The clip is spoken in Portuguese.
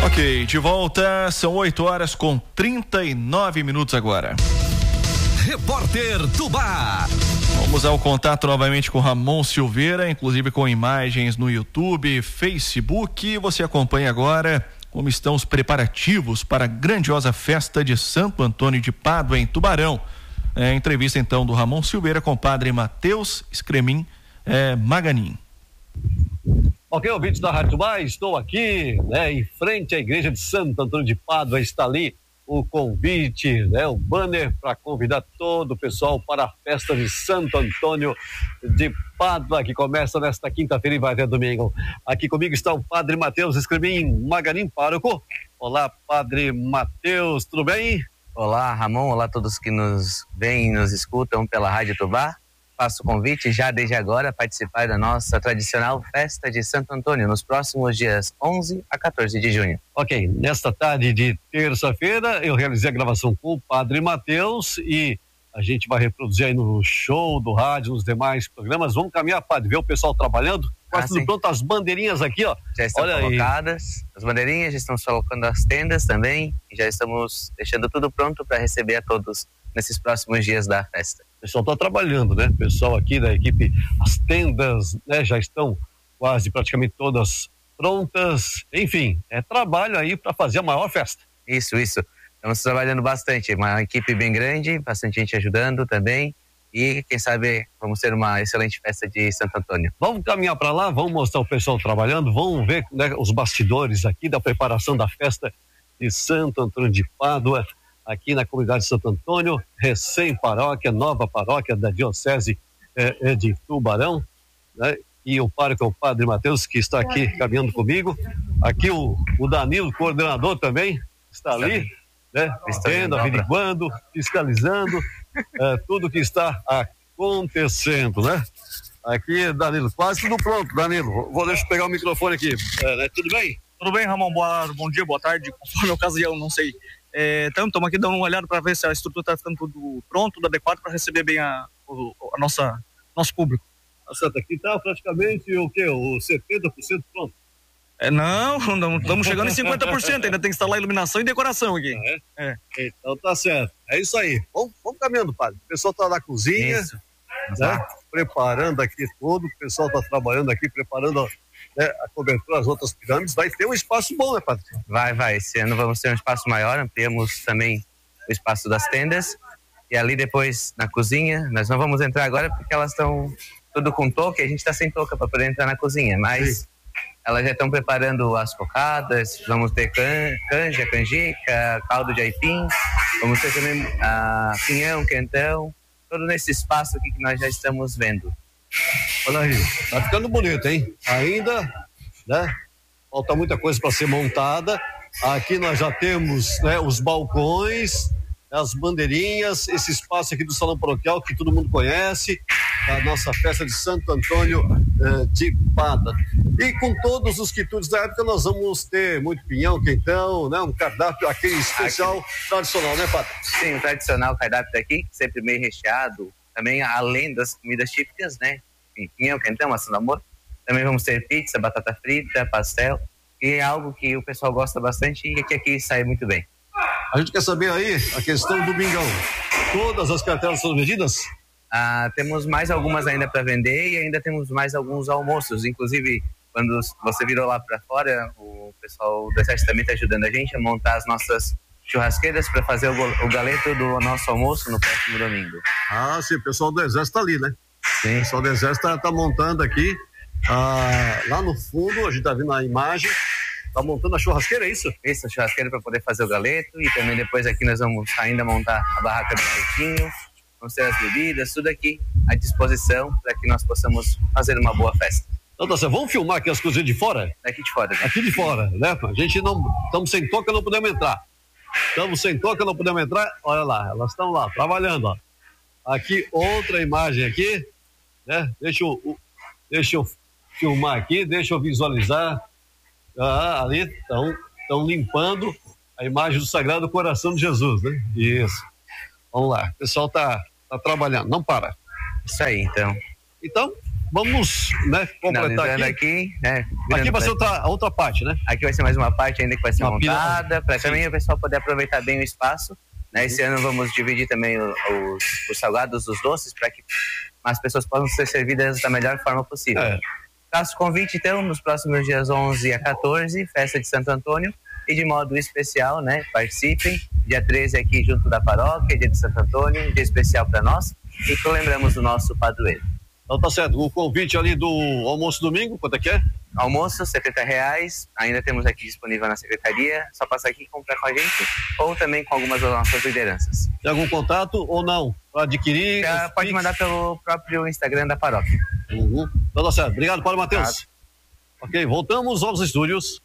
Ok, de volta, são 8h39 agora. Repórter Tubá. Vamos ao contato novamente com Ramon Silveira, inclusive com imagens no YouTube, Facebook. Você acompanha agora como estão os preparativos para a grandiosa festa de Santo Antônio de Pádua em Tubarão. Entrevista então do Ramon Silveira com o padre Mateus Scremin Maganin. Ok, ouvintes da Rádio Tubá, estou aqui, em frente à igreja de Santo Antônio de Pádua. Está ali o convite, o banner para convidar todo o pessoal para a festa de Santo Antônio de Pádua, que começa nesta quinta-feira e vai até domingo. Aqui comigo está o padre Mateus Scremin Maganin, pároco. Olá, padre Mateus, tudo bem? Olá, Ramon, olá a todos que nos veem e nos escutam pela Rádio Tubá. Faço o convite já desde agora a participar da nossa tradicional festa de Santo Antônio nos próximos dias 11 a 14 de junho. Ok, nesta tarde de terça-feira eu realizei a gravação com o padre Mateus e a gente vai reproduzir aí no show do rádio, nos demais programas. Vamos caminhar, padre, ver o pessoal trabalhando. Quase tudo pronto, as bandeirinhas aqui, ó. Já estão colocadas as bandeirinhas, já estamos colocando as tendas também e já estamos deixando tudo pronto para receber a todos nesses próximos dias da festa. O pessoal está trabalhando, né? O pessoal aqui da equipe, as tendas, já estão quase praticamente todas prontas. Enfim, é trabalho aí para fazer a maior festa. Isso. Estamos trabalhando bastante, uma equipe bem grande, bastante gente ajudando também. E quem sabe vamos ter uma excelente festa de Santo Antônio. Vamos caminhar para lá, vamos mostrar o pessoal trabalhando, vamos ver os bastidores aqui da preparação da festa de Santo Antônio de Pádua, aqui na comunidade de Santo Antônio, recém-paróquia, nova paróquia da Diocese de Tubarão, e o pároco é o padre Mateus, que está aqui caminhando comigo. Aqui o Danilo, coordenador também, está ali, vendo, averiguando, fiscalizando tudo que está acontecendo, Aqui, Danilo, quase tudo pronto, Danilo. Deixa eu pegar o microfone aqui. Tudo bem? Tudo bem, Ramon? Bom dia, boa tarde, conforme a ocasião, não sei. Então, estamos aqui dando uma olhada para ver se a estrutura está ficando tudo pronto, tudo adequado para receber bem nosso público. Certo, aqui está praticamente o quê? O 70% pronto? Não, estamos chegando em 50%, ainda tem que instalar iluminação e decoração aqui. Então tá certo, é isso aí. Vamos caminhando, padre. O pessoal está na cozinha, preparando aqui tudo, o pessoal está trabalhando aqui, preparando a cobertura, as outras pirâmides. Vai ter um espaço bom, né, padre? Vai. Esse ano vamos ter um espaço maior, ampliamos também o espaço das tendas. E ali depois, na cozinha, nós não vamos entrar agora porque elas estão tudo com touca e a gente está sem touca para poder entrar na cozinha. Mas elas já estão preparando as cocadas, vamos ter canja, canjica, caldo de aipim, vamos ter também pinhão, quentão, tudo nesse espaço aqui que nós já estamos vendo. Olha aí, tá ficando bonito, hein? Ainda, falta muita coisa para ser montada. Aqui nós já temos, os balcões, as bandeirinhas, esse espaço aqui do Salão Paroquial que todo mundo conhece, a nossa festa de Santo Antônio de Pádua. E com todos os quitutes da época nós vamos ter muito pinhão, quentão, um cardápio aquele especial, tradicional, né, padre? Sim, o tradicional cardápio daqui, sempre meio recheado, também além das comidas típicas, pinhão, quentão, maçã do amor. Também vamos ter pizza, batata frita, pastel, e é algo que o pessoal gosta bastante e que aqui sai muito bem. A gente quer saber aí a questão do domingão. Todas as cartelas são vendidas? Temos mais algumas ainda para vender e ainda temos mais alguns almoços. Inclusive, quando você virou lá para fora, o pessoal do Exército também está ajudando a gente a montar as nossas churrasqueiras para fazer o galeto do nosso almoço no próximo domingo. Sim, o pessoal do Exército está ali, né? Sim. O pessoal do Exército está montando aqui. Lá no fundo, a gente está vendo a imagem. Tá montando a churrasqueira, é isso? Isso, a churrasqueira para poder fazer o galeto e também depois aqui nós vamos ainda montar a barraca do peitinho, vamos ter as bebidas, tudo aqui à disposição para que nós possamos fazer uma boa festa. Então tá certo, vamos filmar aqui as coisas de fora? Daqui de fora. Aqui de fora, A gente não, estamos sem touca, não podemos entrar. Olha lá, elas estão lá, trabalhando, ó. Aqui, outra imagem aqui, Deixa eu filmar aqui, deixa eu visualizar. Ali estão limpando a imagem do Sagrado Coração de Jesus, né? Isso. Vamos lá, o pessoal tá trabalhando, não para. Isso aí, então. Então, vamos, né, completar aqui, né? Aqui vai ser outra parte, né? Aqui vai ser mais uma parte ainda que vai ser montada, para Sim. também o pessoal poder aproveitar bem o espaço, né? Esse ano vamos dividir também os salgados dos doces para que as pessoas possam ser servidas da melhor forma possível. Faço convite, então, nos próximos dias 11 a 14, festa de Santo Antônio, e de modo especial, né? Participem. Dia 13 aqui junto da paróquia, dia de Santo Antônio, dia especial para nós, e lembramos do nosso padroeiro. Então tá certo, o convite ali do almoço domingo, quanto é que é? Almoço, R$70, ainda temos aqui disponível na secretaria, só passar aqui e comprar com a gente, ou também com algumas das nossas lideranças. Tem algum contato ou não? Para adquirir? Pode mandar pelo próprio Instagram da paróquia. Então tá certo, obrigado, Paulo Matheus. Ok, voltamos aos estúdios.